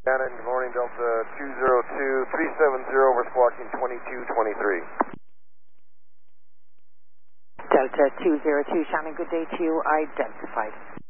Shannon, good morning, Delta 202-370, we're squawking 2223. Delta 202, Shannon, good day to you, identified.